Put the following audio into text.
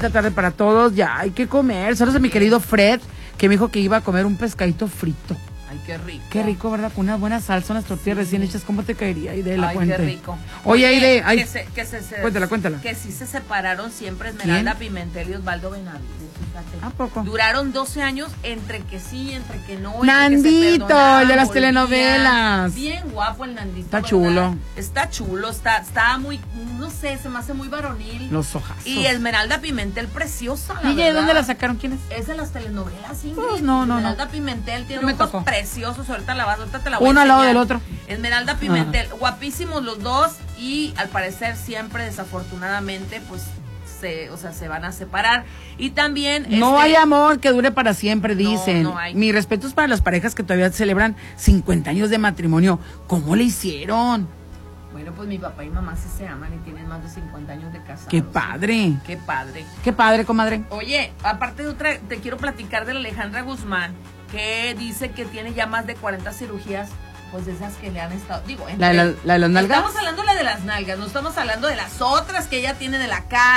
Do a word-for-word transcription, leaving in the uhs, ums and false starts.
bonita tarde para todos. Ya hay que comer. Saludos a mi querido Fred, que me dijo que iba a comer un pescadito frito. Ay, qué rico. Qué rico, ¿verdad? Con una buena salsa, unas tortillas sí. recién hechas. ¿Cómo te caería, Aide? La Ay, cuente. qué rico. Oye, Aide, ay, que se, que se, se, cuéntala, cuéntala. Que sí se separaron siempre Esmeralda Pimentel y Osvaldo Benavides. Fíjate. ¿A poco? Duraron doce años entre que sí, entre que no. Nandito, que el de las telenovelas. Bien guapo el Nandito. Está ¿verdad? chulo. Está chulo, está, está muy, no sé, se me hace muy varonil. Los ojazos. Y Esmeralda Pimentel, preciosa. ¿Y de dónde la sacaron? ¿Quién es? Es de las telenovelas, Ingrid. Pues no, no, Esmeralda no. Pimentel tiene Me ojos tocó. preciosos. Ahorita la vas, ahorita te la voy Uno a al lado enseñar. del otro. Esmeralda Pimentel, ajá. Guapísimos los dos y al parecer siempre desafortunadamente pues se, o sea, se van a separar y también no este, hay amor que dure para siempre, dicen. No, no hay. Mi respeto es para las parejas que todavía celebran cincuenta años de matrimonio. ¿Cómo le hicieron? Bueno, pues mi papá y mamá sí se aman y tienen más de cincuenta años de casados. ¡Qué padre! ¡Qué padre! ¡Qué padre, comadre! Oye, aparte de otra, te quiero platicar de la Alejandra Guzmán, que dice que tiene ya más de cuarenta cirugías, pues de esas que le han estado, digo, entre, ¿La, la, la de las nalgas? Estamos hablando de la de las nalgas, no estamos hablando de las otras que ella tiene de la cara.